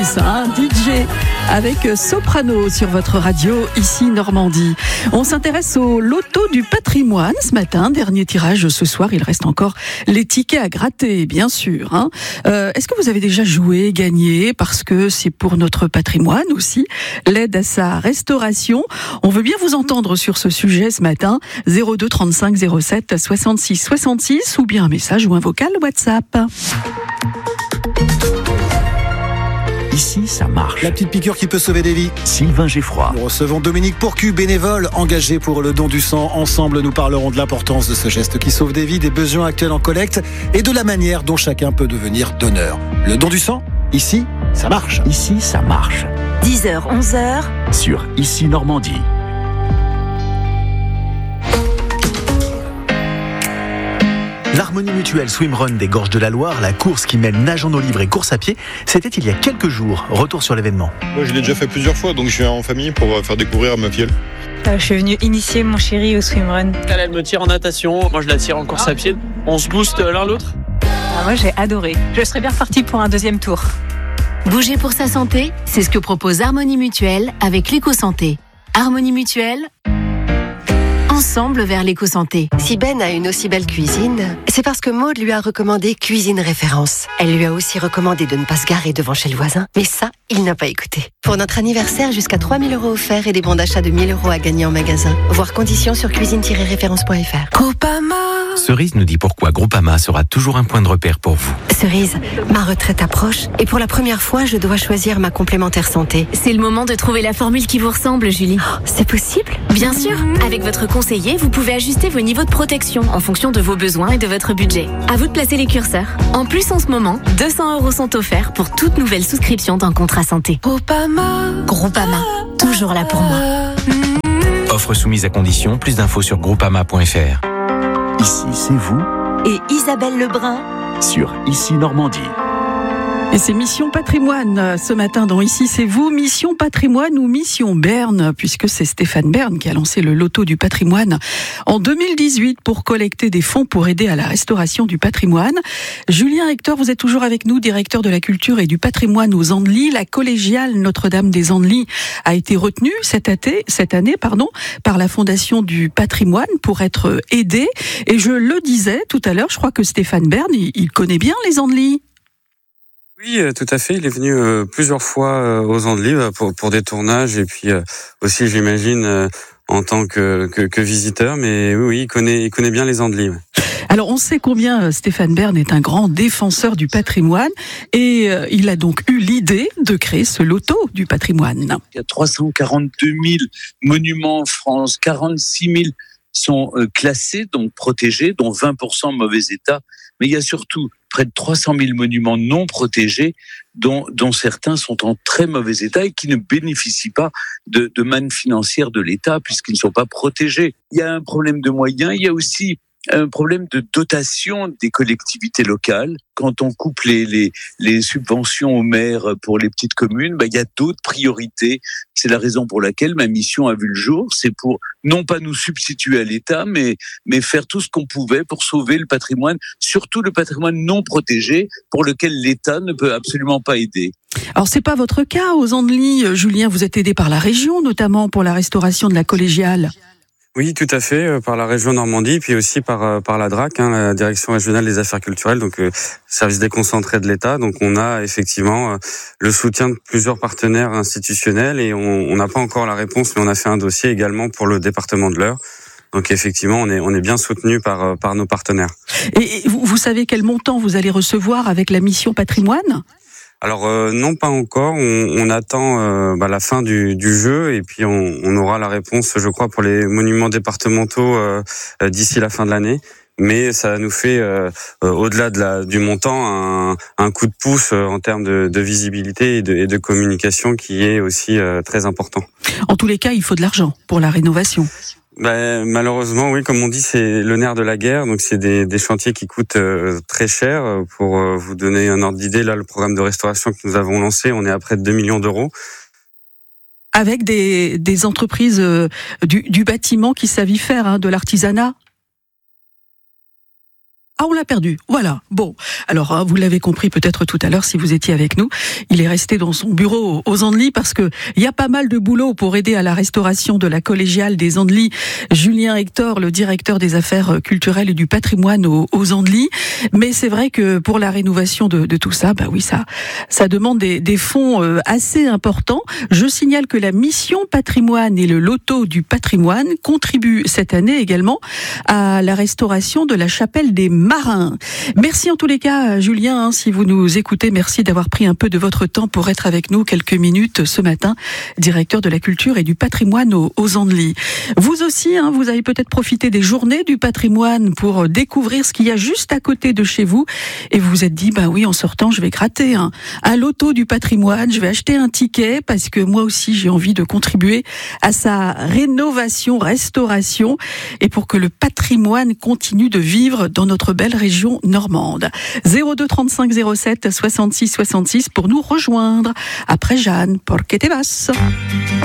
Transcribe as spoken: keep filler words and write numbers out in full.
C'est un D J avec Soprano sur votre radio, ici Normandie. On s'intéresse au loto du patrimoine ce matin. Dernier tirage ce soir, il reste encore les tickets à gratter, bien sûr. Hein. Euh, est-ce que vous avez déjà joué, gagné, parce que c'est pour notre patrimoine aussi, l'aide à sa restauration. On veut bien vous entendre sur ce sujet ce matin, zéro deux trente-cinq zéro sept soixante-six soixante-six ou bien un message ou un vocal WhatsApp. Ici, ça marche. La petite piqûre qui peut sauver des vies. Sylvain Geffroy. Nous recevons Dominique Pourcu, bénévole, engagé pour le don du sang. Ensemble, nous parlerons de l'importance de ce geste qui sauve des vies, des besoins actuels en collecte et de la manière dont chacun peut devenir donneur. Le don du sang, ici, ça marche. Ici, ça marche. dix heures, onze heures. Sur Ici Normandie. L'Harmonie Mutuelle Swimrun des Gorges de la Loire, la course qui mêle nage en eau libre et course à pied, c'était il y a quelques jours. Retour sur l'événement. Moi, je l'ai déjà fait plusieurs fois, donc je suis en famille pour faire découvrir à ma fille. Euh, je suis venue initier mon chéri au swimrun. Elle, elle me tire en natation, moi je la tire en course à pied. On se booste l'un l'autre. Ah, moi j'ai adoré. Je serais bien repartie pour un deuxième tour. Bouger pour sa santé, c'est ce que propose Harmonie Mutuelle avec l'éco-santé. Harmonie Mutuelle, ensemble vers l'éco-santé. Si Ben a une aussi belle cuisine, c'est parce que Maud lui a recommandé Cuisine Référence. Elle lui a aussi recommandé de ne pas se garer devant chez le voisin, mais ça, il n'a pas écouté. Pour notre anniversaire, jusqu'à trois mille euros offerts et des bons d'achat de mille euros à gagner en magasin. Voir conditions sur cuisine tiret référence point f r. Groupama. Cerise nous dit pourquoi Groupama sera toujours un point de repère pour vous. Cerise, ma retraite approche et pour la première fois, je dois choisir ma complémentaire santé. C'est le moment de trouver la formule qui vous ressemble, Julie. Oh, c'est possible ? Bien sûr, avec votre conseiller, vous pouvez ajuster vos niveaux de protection en fonction de vos besoins et de votre budget. À vous de placer les curseurs. En plus, en ce moment, deux cents euros sont offerts pour toute nouvelle souscription d'un contrat santé. Groupama. Groupama, toujours là pour moi. Offre soumise à condition, plus d'infos sur groupama point f r. Ici, c'est vous. Et Isabelle Lebrun Sur Ici Normandie. Et c'est Mission Patrimoine ce matin dans Ici c'est vous, Mission Patrimoine ou Mission Berne, puisque c'est Stéphane Bern qui a lancé le loto du patrimoine en deux mille dix-huit pour collecter des fonds pour aider à la restauration du patrimoine. Julien Hector, vous êtes toujours avec nous, directeur de la culture et du patrimoine aux Andelys. La collégiale Notre-Dame des Andelys a été retenue cette année, cette année pardon, par la Fondation du patrimoine pour être aidée. Et je le disais tout à l'heure, je crois que Stéphane Bern, il, il connaît bien les Andelys. Oui, tout à fait. Il est venu euh, plusieurs fois euh, aux Andelys euh, pour, pour des tournages et puis euh, aussi, j'imagine, euh, en tant que, que, que visiteur. Mais oui, oui, il connaît, il connaît bien les Andelys. Ouais. Alors, on sait combien Stéphane Bern est un grand défenseur du patrimoine et euh, il a donc eu l'idée de créer ce loto du patrimoine. Il y a trois cent quarante-deux mille monuments en France, quarante-six mille sont euh, classés, donc protégés, dont vingt pour cent en mauvais état. Mais il y a surtout près de trois cent mille monuments non protégés, dont, dont certains sont en très mauvais état et qui ne bénéficient pas de, de manne financière de l'État puisqu'ils ne sont pas protégés. Il y a un problème de moyens, il y a aussi un problème de dotation des collectivités locales. Quand on coupe les, les, les subventions aux maires pour les petites communes, bah, il y a d'autres priorités. C'est la raison pour laquelle ma mission a vu le jour. C'est pour non pas nous substituer à l'État, mais, mais faire tout ce qu'on pouvait pour sauver le patrimoine, surtout le patrimoine non protégé pour lequel l'État ne peut absolument pas aider. Alors, c'est pas votre cas aux Andelys, Julien. Vous êtes aidé par la région, notamment pour la restauration de la collégiale. Oui, tout à fait, euh, par la région Normandie, puis aussi par euh, par la D R A C, hein, la Direction régionale des affaires culturelles, donc euh, service déconcentré de l'État. Donc on a effectivement euh, le soutien de plusieurs partenaires institutionnels et on n'a pas encore la réponse, mais on a fait un dossier également pour le département de l'Eure. Donc effectivement, on est on est bien soutenu par euh, par nos partenaires. Et vous, vous savez quel montant vous allez recevoir avec la mission patrimoine ? Alors euh, non, pas encore. On, on attend euh, bah, la fin du, du jeu et puis on, on aura la réponse, je crois, pour les monuments départementaux euh, d'ici la fin de l'année. Mais ça nous fait, euh, euh, au-delà de la, du montant, un, un coup de pouce euh, en termes de, de visibilité et de, et de communication qui est aussi euh, très important. En tous les cas, il faut de l'argent pour la rénovation. Ben, malheureusement, oui, comme on dit, c'est le nerf de la guerre. Donc, c'est des, des chantiers qui coûtent euh, très cher. Pour euh, vous donner un ordre d'idée, là, le programme de restauration que nous avons lancé, on est à près de deux millions d'euros. Avec des, des entreprises euh, du, du bâtiment qui savent y faire, hein, de l'artisanat. Ah, on l'a perdu. Voilà. Bon. Alors, vous l'avez compris peut-être tout à l'heure si vous étiez avec nous. Il est resté dans son bureau aux Andelys parce que il y a pas mal de boulot pour aider à la restauration de la collégiale des Andelys. Julien Hector, le directeur des affaires culturelles et du patrimoine aux, aux Andelys. Mais c'est vrai que pour la rénovation de, de tout ça, bah oui, ça, ça demande des, des fonds assez importants. Je signale que la mission patrimoine et le loto du patrimoine contribuent cette année également à la restauration de la chapelle des Marins. Merci en tous les cas, Julien, hein, si vous nous écoutez, merci d'avoir pris un peu de votre temps pour être avec nous quelques minutes ce matin, directeur de la culture et du patrimoine aux, aux Andelys. Vous aussi, hein, vous avez peut-être profité des journées du patrimoine pour découvrir ce qu'il y a juste à côté de chez vous et vous vous êtes dit, bah oui, en sortant, je vais gratter un, un loto du patrimoine, je vais acheter un ticket parce que moi aussi, j'ai envie de contribuer à sa rénovation, restauration et pour que le patrimoine continue de vivre dans notre belle région normande. zéro deux trente-cinq zéro sept soixante-six soixante-six pour nous rejoindre. Après Jeanne, Porque te vas?